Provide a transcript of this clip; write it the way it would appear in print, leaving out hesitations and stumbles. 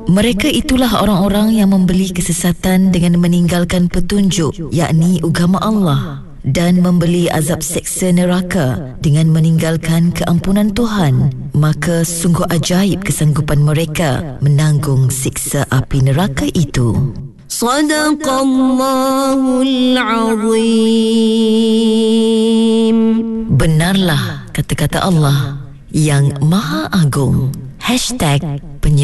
Mereka itulah orang-orang yang membeli kesesatan dengan meninggalkan petunjuk, yakni agama Allah, dan membeli azab seksa neraka dengan meninggalkan keampunan Tuhan. Maka sungguh ajaib kesanggupan mereka menanggung siksa api neraka itu. Sadaqallahul Azim. Benarlah kata-kata Allah yang Maha Agung.